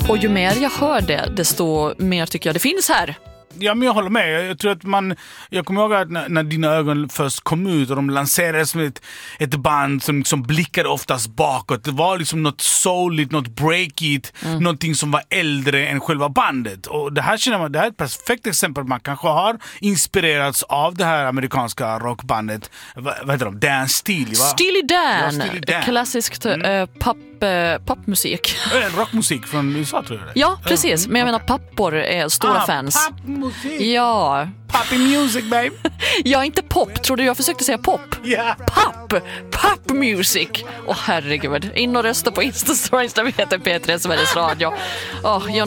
Och ju mer jag hör det, desto mer tycker jag det finns här. Ja, men jag håller med. Jag tror att jag kommer ihåg att när Dina ögon först kom ut och de lanserades som ett band som blickade oftast bakåt. Det var liksom något souligt, något breakigt, någonting som var äldre än själva bandet. Och det här känner man, det här är ett perfekt exempel. Man kanske har inspirerats av det här amerikanska rockbandet. Vad heter de? Dan Steely, va? Steely Dan. Ja, Steely Dan. Klassiskt popmusik. Rockmusik från USA, tror jag det. Ja, precis. Men jag menar pappor är stora fans. Popmusik. Ja. Poppy music, babe. Ja, inte pop. Tror du jag försökte säga pop? Ja. Pop music. Åh herregud. In och rösta på Insta-stories där vi heter P3 Sveriges Radio.